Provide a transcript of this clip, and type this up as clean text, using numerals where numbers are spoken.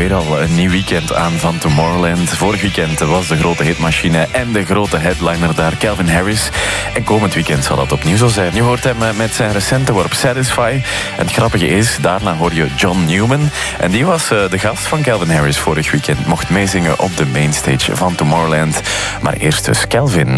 alweer al een nieuw weekend aan van Tomorrowland. Vorig weekend was de grote hitmachine en de grote headliner daar, Calvin Harris. En komend weekend zal dat opnieuw zo zijn. Je hoort hem met zijn recente worp Satisfy. En het grappige is, daarna hoor je John Newman. En die was de gast van Calvin Harris vorig weekend. Mocht meezingen op de mainstage van Tomorrowland. Maar eerst dus Calvin.